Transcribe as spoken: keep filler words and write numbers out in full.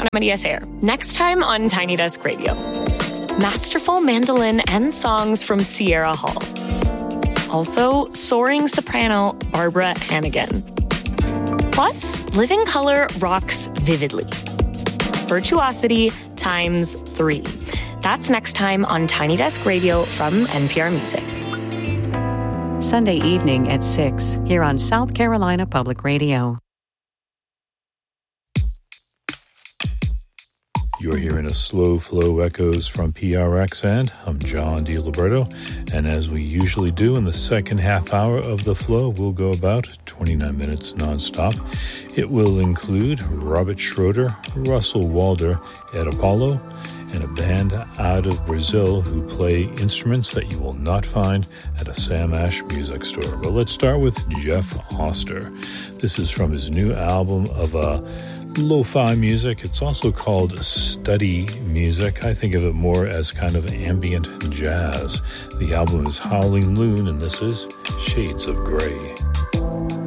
Ana Maria Sayer. Next time on Tiny Desk Radio. Masterful mandolin and songs from Sierra Hall. Also, soaring soprano Barbara Hannigan. Plus, Living Color rocks vividly. Virtuosity times three. That's next time on Tiny Desk Radio from N P R Music. Sunday evening at six here on South Carolina Public Radio. You're hearing a slow flow echoes from P R X, and I'm John DiLiberto. And as we usually do in the second half hour of the flow, we'll go about twenty-nine minutes nonstop. It will include Robert Schroeder, Russell Walder, Ed Apollo, and a band out of Brazil who play instruments that you will not find at a Sam Ash music store. But let's start with Jeff Oster. This is from his new album of uh, lo-fi music. It's also called study music. I think of it more as kind of ambient jazz. The album is Howling Loon, and this is Shades of Grey.